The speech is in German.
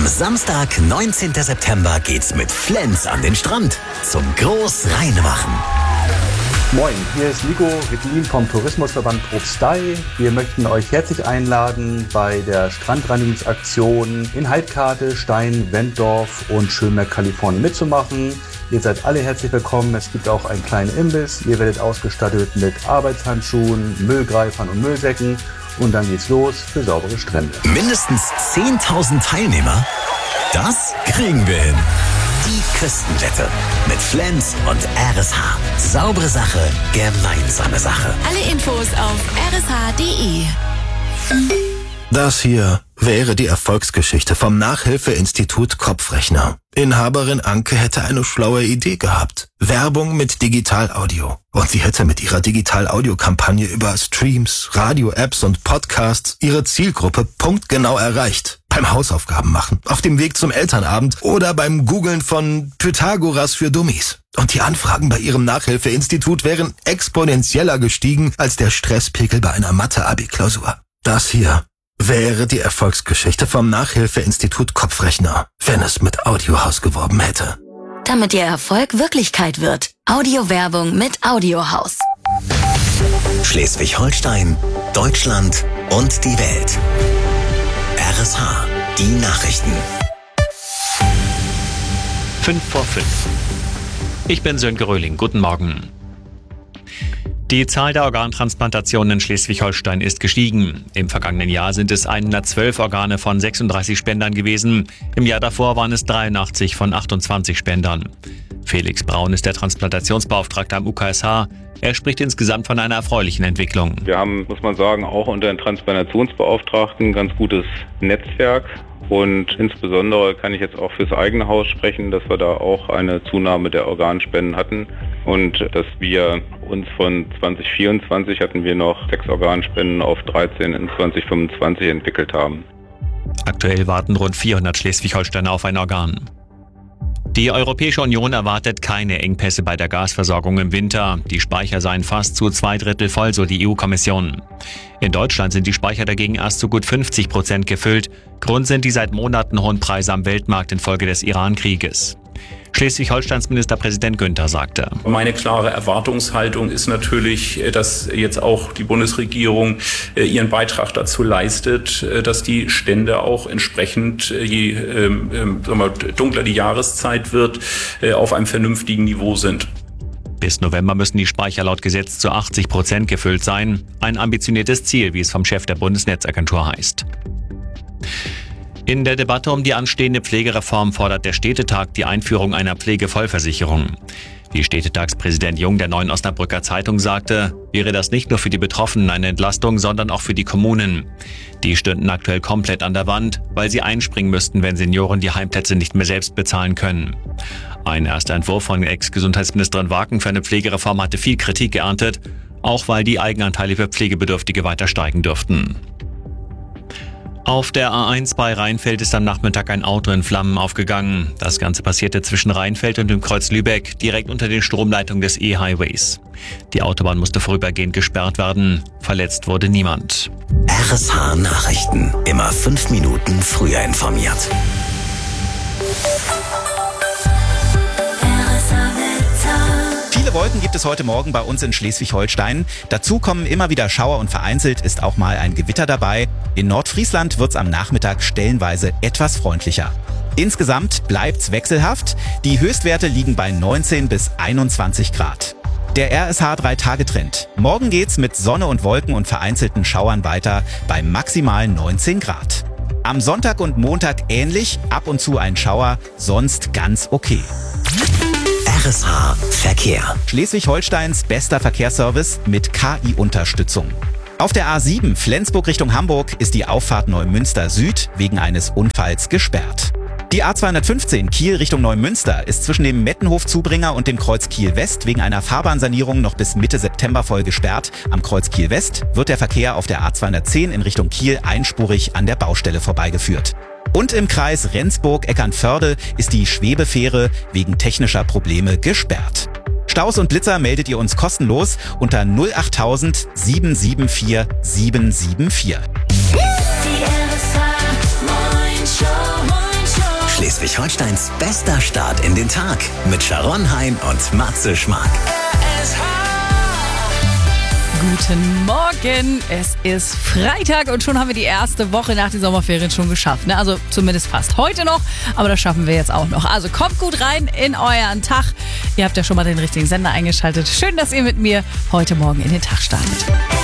Am Samstag, 19. September geht's mit Flens an den Strand zum Großreinmachen. Moin, hier ist Nico Ricklin vom Tourismusverband Propstei. Wir möchten euch herzlich einladen, bei der Strandreinigungsaktion in Heidkate, Stein, Wenddorf und Schönberg, Kalifornien mitzumachen. Ihr seid alle herzlich willkommen. Es gibt auch einen kleinen Imbiss. Ihr werdet ausgestattet mit Arbeitshandschuhen, Müllgreifern und Müllsäcken. Und dann geht's los für saubere Strände. Mindestens 10.000 Teilnehmer? Das kriegen wir hin. Die Küstenwette mit Flens und RSH. Saubere Sache, gemeinsame Sache. Alle Infos auf rsh.de. Das hier wäre die Erfolgsgeschichte vom Nachhilfeinstitut Kopfrechner. Inhaberin Anke hätte eine schlaue Idee gehabt. Werbung mit Digital-Audio. Und sie hätte mit ihrer Digital-Audio-Kampagne über Streams, Radio-Apps und Podcasts ihre Zielgruppe punktgenau erreicht. Beim Hausaufgaben machen, auf dem Weg zum Elternabend oder beim Googlen von Pythagoras für Dummies. Und die Anfragen bei ihrem Nachhilfeinstitut wären exponentieller gestiegen als der Stresspegel bei einer Mathe-Abi-Klausur. Das hier wäre die Erfolgsgeschichte vom Nachhilfeinstitut Kopfrechner, wenn es mit Audiohaus geworben hätte. Damit Ihr Erfolg Wirklichkeit wird. Audiowerbung mit Audiohaus. Schleswig-Holstein, Deutschland und die Welt. RSH, die Nachrichten. 5:05. Ich bin Sönke Röhling. Guten Morgen. Die Zahl der Organtransplantationen in Schleswig-Holstein ist gestiegen. Im vergangenen Jahr sind es 112 Organe von 36 Spendern gewesen. Im Jahr davor waren es 83 von 28 Spendern. Felix Braun ist der Transplantationsbeauftragte am UKSH. Er spricht insgesamt von einer erfreulichen Entwicklung. Wir haben, muss man sagen, auch unter den Transplantationsbeauftragten ein ganz gutes Netzwerk. Und insbesondere kann ich jetzt auch fürs eigene Haus sprechen, dass wir da auch eine Zunahme der Organspenden hatten. Und dass wir uns von 2024 hatten wir noch 6 Organspenden auf 13 in 2025 entwickelt haben. Aktuell warten rund 400 Schleswig-Holsteiner auf ein Organ. Die Europäische Union erwartet keine Engpässe bei der Gasversorgung im Winter. Die Speicher seien fast zu 2/3 voll, so die EU-Kommission. In Deutschland sind die Speicher dagegen erst zu gut 50% gefüllt. Grund sind die seit Monaten hohen Preise am Weltmarkt infolge des Iran-Krieges. Schleswig-Holsteins Ministerpräsident Günther sagte: Meine klare Erwartungshaltung ist natürlich, dass jetzt auch die Bundesregierung ihren Beitrag dazu leistet, dass die Stände auch entsprechend, je dunkler die Jahreszeit wird, auf einem vernünftigen Niveau sind. Bis November müssen die Speicher laut Gesetz zu 80% gefüllt sein. Ein ambitioniertes Ziel, wie es vom Chef der Bundesnetzagentur heißt. In der Debatte um die anstehende Pflegereform fordert der Städtetag die Einführung einer Pflegevollversicherung. Wie Städtetagspräsident Jung der Neuen Osnabrücker Zeitung sagte, wäre das nicht nur für die Betroffenen eine Entlastung, sondern auch für die Kommunen. Die stünden aktuell komplett an der Wand, weil sie einspringen müssten, wenn Senioren die Heimplätze nicht mehr selbst bezahlen können. Ein erster Entwurf von Ex-Gesundheitsministerin Waken für eine Pflegereform hatte viel Kritik geerntet, auch weil die Eigenanteile für Pflegebedürftige weiter steigen dürften. Auf der A1 bei Rheinfeld ist am Nachmittag ein Auto in Flammen aufgegangen. Das Ganze passierte zwischen Rheinfeld und dem Kreuz Lübeck, direkt unter den Stromleitungen des E-Highways. Die Autobahn musste vorübergehend gesperrt werden. Verletzt wurde niemand. RSH Nachrichten. Immer 5 Minuten früher informiert. Viele Wolken gibt es heute Morgen bei uns in Schleswig-Holstein. Dazu kommen immer wieder Schauer und vereinzelt ist auch mal ein Gewitter dabei. In Nordfriesland wird's am Nachmittag stellenweise etwas freundlicher. Insgesamt bleibt's wechselhaft. Die Höchstwerte liegen bei 19 bis 21 Grad. Der RSH 3-Tage-Trend. Morgen geht's mit Sonne und Wolken und vereinzelten Schauern weiter bei maximal 19 Grad. Am Sonntag und Montag ähnlich, ab und zu ein Schauer, sonst ganz okay. RSH Verkehr. Schleswig-Holsteins bester Verkehrsservice mit KI-Unterstützung. Auf der A7 Flensburg Richtung Hamburg ist die Auffahrt Neumünster Süd wegen eines Unfalls gesperrt. Die A215 Kiel Richtung Neumünster ist zwischen dem Mettenhof-Zubringer und dem Kreuz Kiel West wegen einer Fahrbahnsanierung noch bis Mitte September voll gesperrt. Am Kreuz Kiel West wird der Verkehr auf der A210 in Richtung Kiel einspurig an der Baustelle vorbeigeführt. Und im Kreis Rendsburg-Eckernförde ist die Schwebefähre wegen technischer Probleme gesperrt. Staus und Blitzer meldet ihr uns kostenlos unter 08000 774 774. Die RSH Morning Show. Schleswig-Holsteins bester Start in den Tag mit Sharon Hein und Matze Schmark. Guten Morgen, es ist Freitag und schon haben wir die erste Woche nach den Sommerferien schon geschafft. Ne? Also zumindest fast heute noch, aber das schaffen wir jetzt auch noch. Also kommt gut rein in euren Tag. Ihr habt ja schon mal den richtigen Sender eingeschaltet. Schön, dass ihr mit mir heute Morgen in den Tag startet.